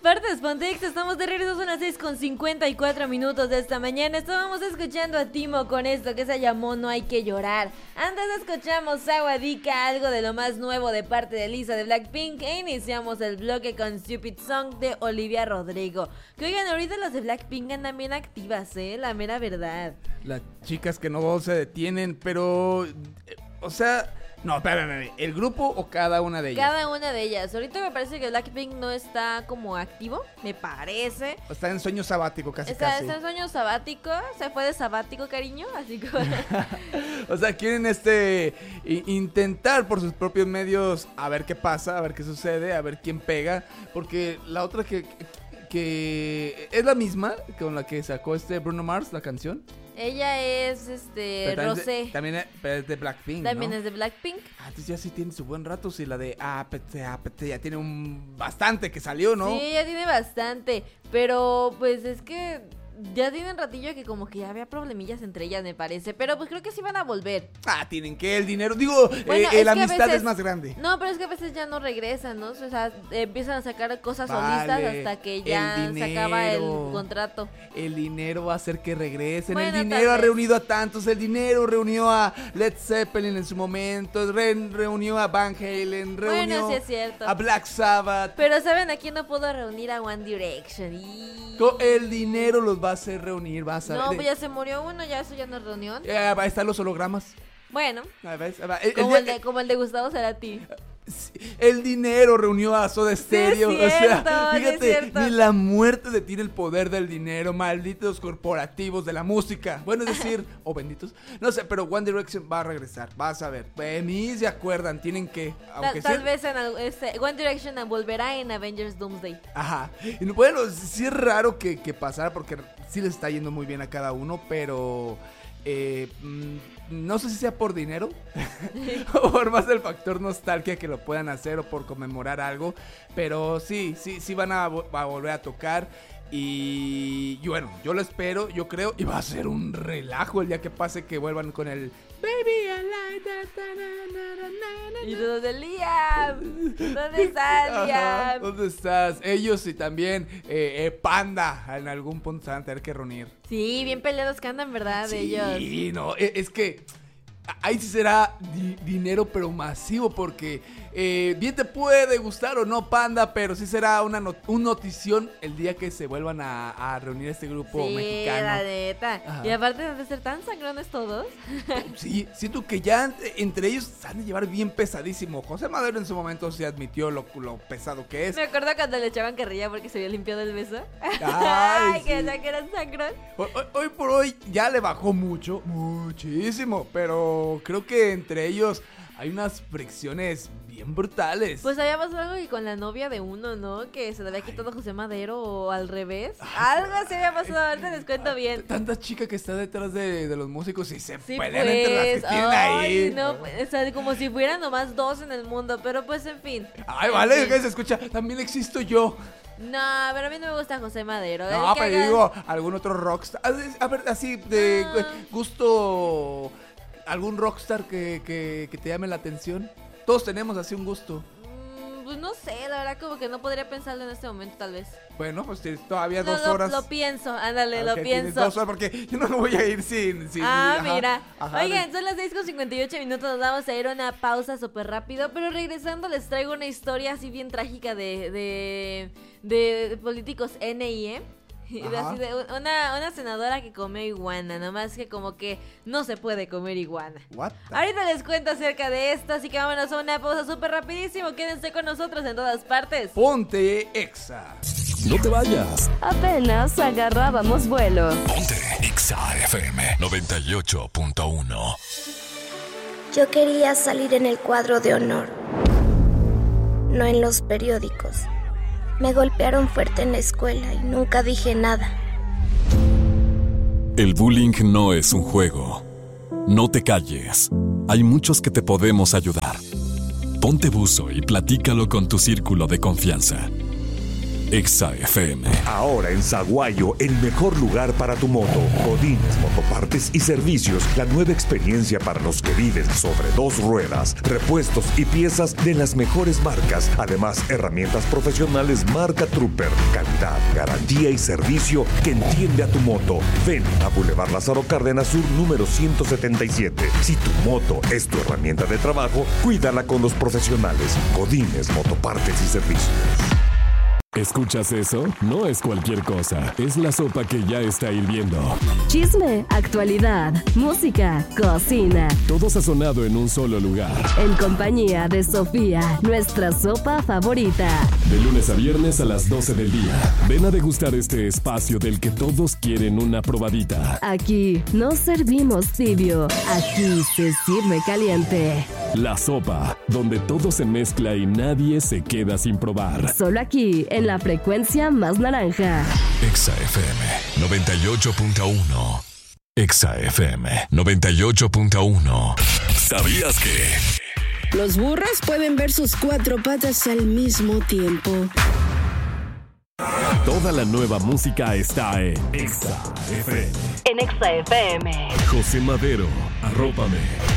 partes, Pontex, estamos de regreso, son las 6:54 de esta mañana. Estábamos escuchando a Timo con esto que se llamó No hay que llorar. Antes escuchamos Sawadika, algo de lo más nuevo de parte de Lisa de Blackpink. E iniciamos el bloque con Stupid Song de Olivia Rodrigo. Que oigan, ahorita las de Blackpink andan bien activas, la mera verdad. Las chicas que no se detienen, pero... O sea... No, espérame, ¿el grupo o cada una de ellas? Cada una de ellas. Ahorita me parece que Blackpink no está como activo, me parece. Está en sueño sabático, casi. Está en sueño sabático, se fue de sabático, cariño, así como... O sea, quieren intentar por sus propios medios a ver qué pasa, a ver qué sucede, a ver quién pega. Porque la otra que es la misma con la que sacó Bruno Mars, la canción. Ella es Rosé. También es de Blackpink, También ¿no? es de Blackpink. Entonces ya sí tiene su buen rato. Si la de ya tiene bastante que salió, ¿no? Sí, ya tiene bastante. Pero pues es que ya tiene un ratillo que como que ya había problemillas entre ellas, me parece. Pero pues creo que sí van a volver. Tienen que el dinero. Digo, bueno, la amistad es más grande. No, pero es que a veces ya no regresan, ¿no? O sea, empiezan a sacar cosas solistas hasta que ya se acaba el contrato. El dinero va a hacer que regresen. Bueno, el dinero ha reunido a tantos. El dinero reunió a Led Zeppelin en su momento. Reunió a Van Halen. Reunió sí es cierto. a Black Sabbath. Pero ¿saben a quién no pudo reunir? A One Direction. El dinero los va a hacer reunir, vas a ver. No, pues ya se murió uno, ya eso ya no es reunión. Va a estar los hologramas. Bueno, como el de Gustavo Cerati. El dinero reunió a Soda Stereo. Sí es cierto, o sea, fíjate, es ni la muerte detiene el poder del dinero. Malditos corporativos de la música. Bueno, es decir, o benditos. No sé, pero One Direction va a regresar. Vas a ver. Ni se acuerdan, tienen que. Tal vez One Direction volverá en Avengers Doomsday. Ajá. Y bueno, sí es raro que pasara porque sí les está yendo muy bien a cada uno, pero. No sé si sea por dinero o por más del factor nostalgia que lo puedan hacer o por conmemorar algo, pero sí van a volver a tocar y bueno, yo lo espero, yo creo, y va a ser un relajo el día que pase que vuelvan con el Baby I like that. ¿Y dónde Liam? ¿Dónde estás, Liam? ¿Dónde estás? Ellos y también Panda en algún punto se van a tener que reunir. Sí, bien peleados que andan, ¿verdad? Sí, ellos. Sí, no, es que ahí sí será dinero pero masivo porque bien te puede gustar o no Panda, pero sí será un notición el día que se vuelvan a reunir este grupo mexicano. Sí, la neta. Ajá. Y aparte de ser tan sangrones todos. Sí, siento que ya entre ellos se han de llevar bien pesadísimo. José Madero en su momento se admitió lo pesado que es. Me acuerdo cuando le echaban carrilla porque se había limpiado el beso. Ay, sí. Que ya que eran sangrón. Hoy por hoy ya le bajó muchísimo, pero creo que entre ellos hay unas fricciones bien brutales. Pues había pasado algo y con la novia de uno, ¿no? Que se le había quitado José Madero o al revés. Algo así había pasado, ahorita les cuento bien. Tanta chica que está detrás de los músicos y se pelean pues, entre las que tienen ahí. No, o sea, como si fueran nomás dos en el mundo, pero pues en fin. Ay, vale, que se escucha, también existo yo. No, pero a mí no me gusta José Madero. No, pero digo, algún otro rockstar. A ver, así de gusto... ¿Algún rockstar que te llame la atención? Todos tenemos así un gusto. Pues no sé, la verdad como que no podría pensarlo en este momento tal vez. Bueno, pues todavía 2 horas. Lo pienso, ándale, lo pienso. 2 horas porque yo no me voy a ir sin mira. Oigan, son las 6:58, nos vamos a ir a una pausa súper rápido, pero regresando les traigo una historia así bien trágica de políticos NIE. Así de una senadora que comió iguana, nomás que como que no se puede comer iguana. Ahorita les cuento acerca de esto, así que vámonos a una pausa súper rapidísimo. Quédense con nosotros en todas partes. Ponte Exa. No te vayas. Apenas agarrábamos vuelo. Ponte Exa FM 98.1. Yo quería salir en el cuadro de honor, no en los periódicos. Me golpearon fuerte en la escuela y nunca dije nada. El bullying no es un juego. No te calles. Hay muchos que te podemos ayudar. Ponte buzo y platícalo con tu círculo de confianza. Exa FM. Ahora en Saguayo, el mejor lugar para tu moto. Godínez Motopartes y Servicios, la nueva experiencia para los que viven sobre dos ruedas. Repuestos y piezas de las mejores marcas. Además, herramientas profesionales marca Trooper. Calidad, garantía y servicio que entiende a tu moto. Ven a Boulevard Lázaro Cárdenas Sur, número 177. Si tu moto es tu herramienta de trabajo, cuídala con los profesionales. Godínez Motopartes y Servicios. ¿Escuchas eso? No es cualquier cosa. Es la sopa que ya está hirviendo. Chisme, actualidad, música, cocina. Todo sazonado en un solo lugar. En compañía de Sofía, nuestra sopa favorita. De lunes a viernes a las 12 del día. Ven a degustar este espacio del que todos quieren una probadita. Aquí no servimos tibio. Aquí se sirve caliente. La sopa, donde todo se mezcla y nadie se queda sin probar. Solo aquí, en la frecuencia más naranja. Exa FM 98.1. Exa FM 98.1. ¿Sabías que? Los burros pueden ver sus 4 patas al mismo tiempo. Toda la nueva música está en Exa FM. En Exa FM. José Madero, Arrópame.